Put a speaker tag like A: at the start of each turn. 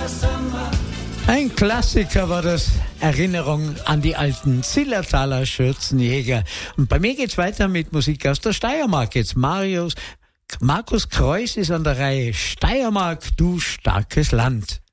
A: Ein Klassiker war das, Erinnerung an die alten Zillertaler Schürzenjäger. Und bei mir geht's weiter mit Musik aus der Steiermark. Jetzt Markus Kreuz ist an der Reihe. Steiermark, du starkes Land.